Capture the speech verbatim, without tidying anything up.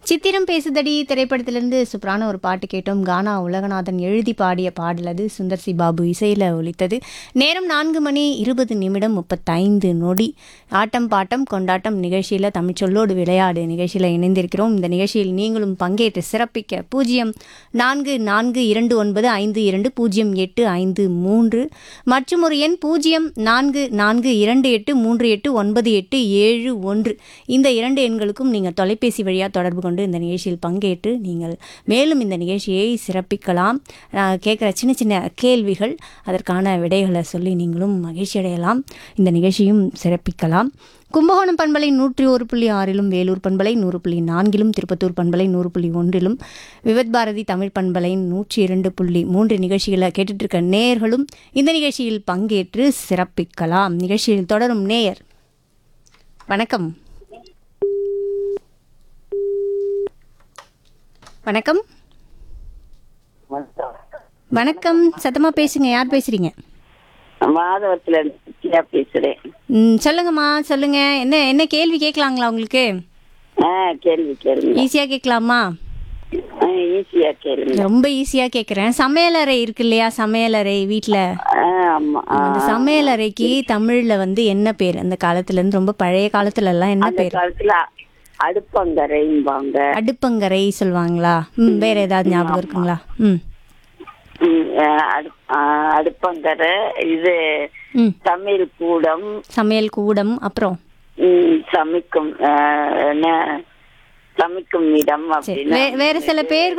சித்திரம் பேசுதடி திரைப்படத்திலிருந்து சூப்பரான ஒரு பாட்டு கேட்டோம். கானா உலகநாதன் எழுதி பாடிய பாடல் அது. சுந்தர் சி பாபு இசையில் ஒலித்தது. நேரம் நான்கு மணி இருபது நிமிடம் முப்பத்தைந்து நொடி. ஆட்டம் பாட்டம் கொண்டாட்டம் நிகழ்ச்சியில் தமிழ்ச்சொல்லோடு விளையாடு நிகழ்ச்சியில் இணைந்திருக்கிறோம். இந்த நிகழ்ச்சியில் நீங்களும் பங்கேற்று சிறப்பிக்க பூஜ்ஜியம் நான்கு நான்கு இரண்டு ஒன்பது ஐந்து இரண்டு பூஜ்ஜியம் எட்டு ஐந்து மூன்று மற்றும் ஒரு எண் பூஜ்ஜியம் நான்கு நான்கு இரண்டு எட்டு மூன்று எட்டு ஒன்பது எட்டு ஏழு ஒன்று. இந்த இரண்டு எண்களுக்கும் நீங்கள் தொலைபேசி வழியாக தொடர்பு கொண்டு இந்த நிகழ்ச்சியில் பங்கேற்று நீங்கள் மேலும் இந்த நிகழ்ச்சியை சிறப்பிக்கலாம். கேட்குற சின்ன சின்ன கேள்விகள், அதற்கான விடைகளை சொல்லி நீங்களும் மகிழ்ச்சி அடையலாம். இந்த நிகழ்ச்சியும் சிறப்பிக்கலாம். கும்பகோணம் பண்பலை நூற்றி ஒரு புள்ளி ஆறிலும், வேலூர் பண்பலை நூறு புள்ளி நான்கிலும், திருப்பத்தூர் பண்பலை நூறு புள்ளி ஒன்றிலும், விவத் பாரதி தமிழ் பண்பலை நூற்றி இரண்டு புள்ளி மூன்று நிகழ்ச்சிகளை கேட்டுட்ருக்க நேயர்களும் இந்த நிகழ்ச்சியில் பங்கேற்று சிறப்பிக்கலாம். நிகழ்ச்சியில் தொடரும் நேயர் வணக்கம். வணக்கம். வணக்கம், சத்தமா பேசுங்க. யார் பேசுறீங்க? மாதவத்துல பேசுறேன். ம் சொல்லுங்கம்மா, சொல்லுங்க. என்ன என்ன கேள்வி கேட்கலாங்களா உங்களுக்கு? ஆ கேள்வி கேளுங்க. ஈஸியா கேட்கலாமா? ஈஸியா கேளுங்க. ரொம்ப ஈஸியா கேட்குறேன். சமையலறை இருக்கு இல்லையா, சமையலறை வீட்டில், ஆமா, அந்த சமையலறைக்கு தமிழ்ல வந்து என்ன பேர்? அந்த காலத்துல இருந்து, ரொம்ப பழைய காலத்துல எல்லாம் என்ன அந்த பேர்? காலத்துல அடுப்பங்கரைம்பாங்க. அடுப்பங்கரை சொல்லுவாங்களா? ம் வேற ஏதாவது ஞாபகம் இருக்குங்களா? ம் ம், அடு- ஆ, அடுப்பங்கரை. இது ம் சமையல் கூடம். சமையல் கூடம். அப்புறம் ம், சமைக்கும் ஆ, என்ன, சமைக்கும் இடம் சரி, அப்படின்னு வே- வேற சில பேர்